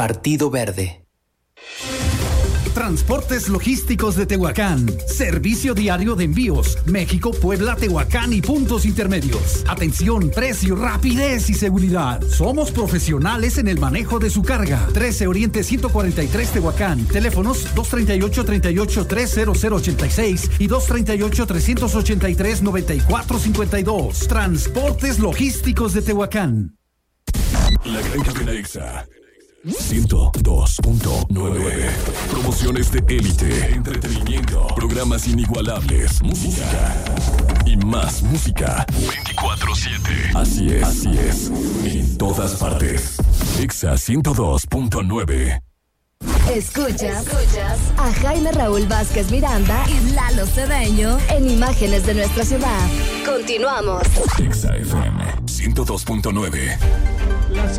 Partido Verde. Transportes Logísticos de Tehuacán. Servicio diario de envíos. México, Puebla, Tehuacán y puntos intermedios. Atención, precio, rapidez y seguridad. Somos profesionales en el manejo de su carga. 13 Oriente 143 Tehuacán. Teléfonos 238-300-86 y 238-383-9452. Transportes Logísticos de Tehuacán. La gran cadena EXA 102.9. Promociones de élite, entretenimiento, programas inigualables, música y más música. 24/7. Así es. En todas partes. EXA 102.9. Escuchas a Jaime Raúl Vázquez Miranda y Lalo Cedeño en Imágenes de Nuestra Ciudad. Continuamos. EXA FM 102.9. Las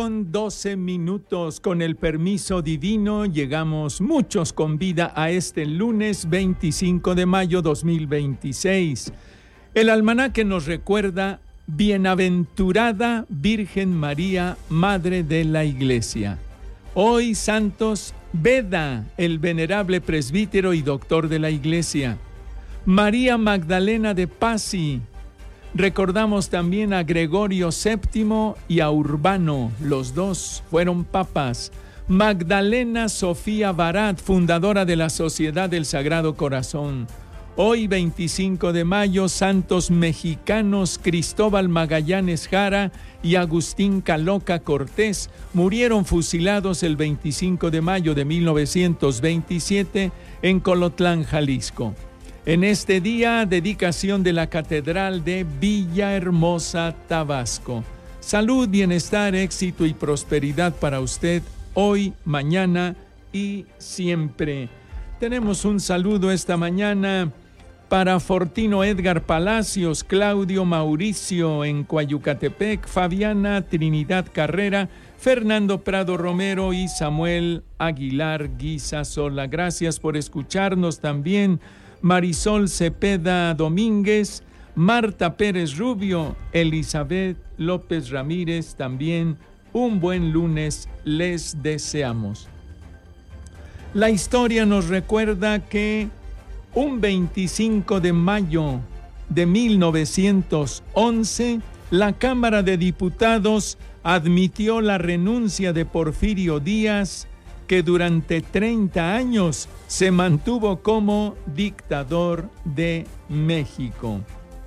8:12. Con el permiso divino, llegamos muchos con vida a este lunes 25 de mayo 2026. El almanaque nos recuerda: Bienaventurada Virgen María, Madre de la Iglesia. Hoy santos: Beda, el venerable presbítero y doctor de la Iglesia; María Magdalena de Pazzi. Recordamos también a Gregorio VII y a Urbano, los dos fueron papas. Magdalena Sofía Barat, fundadora de la Sociedad del Sagrado Corazón. Hoy 25 de mayo, santos mexicanos Cristóbal Magallanes Jara y Agustín Caloca Cortés murieron fusilados el 25 de mayo de 1927 en Colotlán, Jalisco. En este día, dedicación de la Catedral de Villahermosa, Tabasco. Salud, bienestar, éxito y prosperidad para usted hoy, mañana y siempre. Tenemos un saludo esta mañana para Fortino Edgar Palacios, Claudio Mauricio en Coayucatepec, Fabiana Trinidad Carrera, Fernando Prado Romero y Samuel Aguilar Guisasola. Gracias por escucharnos también. Marisol Cepeda Domínguez, Marta Pérez Rubio, Elizabeth López Ramírez, también un buen lunes les deseamos. La historia nos recuerda que un 25 de mayo de 1911, la Cámara de Diputados admitió la renuncia de Porfirio Díaz, que durante 30 años se mantuvo como dictador de México.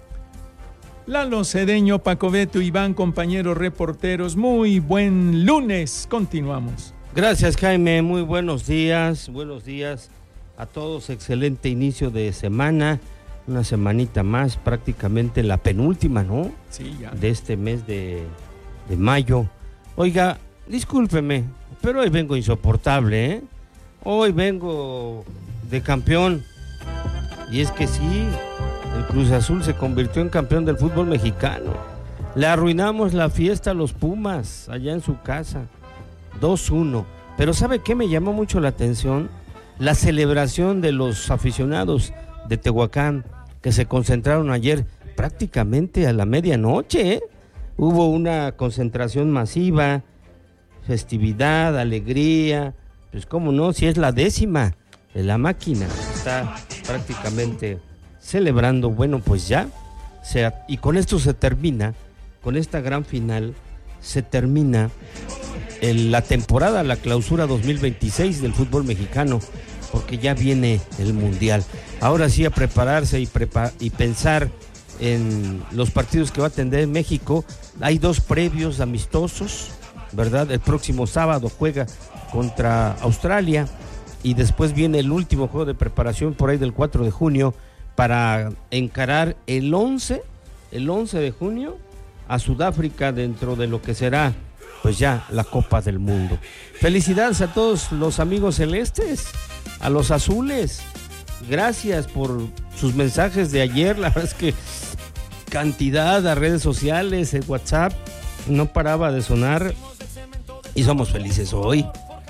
Lalo Cedeño, Paco Beto, Iván, compañeros reporteros, muy buen lunes. Continuamos. Gracias, Jaime, muy buenos días a todos, excelente inicio de semana, una semanita más, prácticamente la penúltima, ¿no? Sí, ya. De este mes de mayo. Oiga, discúlpeme, pero hoy vengo insoportable, ¿eh? Hoy vengo de campeón. Y es que sí, el Cruz Azul se convirtió en campeón del fútbol mexicano. Le arruinamos la fiesta a los Pumas, allá en su casa. 2-1. Pero ¿sabe qué me llamó mucho la atención? La celebración de los aficionados de Tehuacán, que se concentraron ayer prácticamente a la medianoche, ¿eh? Hubo una concentración masiva, festividad, alegría, pues cómo no, si es la 10ª de la máquina, está prácticamente celebrando. Bueno, pues ya, y con esto se termina, con esta gran final, se termina la temporada, la clausura 2026 del fútbol mexicano, porque ya viene el Mundial. Ahora sí a prepararse y pensar en los partidos que va a tener México. Hay 2 previos amistosos, ¿verdad? El próximo sábado juega contra Australia y después viene el último juego de preparación por ahí del 4 de junio para encarar el 11 de junio a Sudáfrica dentro de lo que será pues ya la Copa del Mundo. Felicidades a todos los amigos celestes, a los azules. Gracias por sus mensajes de ayer, la verdad es que cantidad a redes sociales, el WhatsApp no paraba de sonar y somos felices hoy,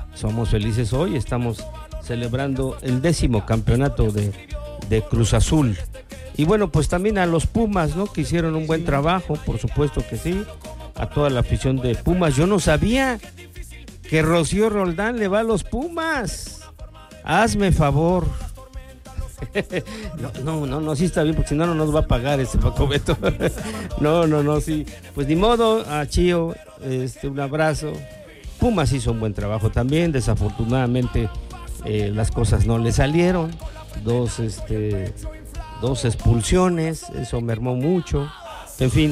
estamos celebrando el 10º campeonato de Cruz Azul. Y bueno, pues también a los Pumas, ¿no? Que hicieron un buen trabajo, por supuesto que sí, a toda la afición de Pumas. Yo no sabía que Rocío Roldán le va a los Pumas. Hazme favor. No, sí está bien, porque si no nos va a pagar Paco Beto. No, sí. Pues ni modo, a Chío, un abrazo. Pumas hizo un buen trabajo también, desafortunadamente las cosas no le salieron. Dos expulsiones, eso mermó mucho. En fin.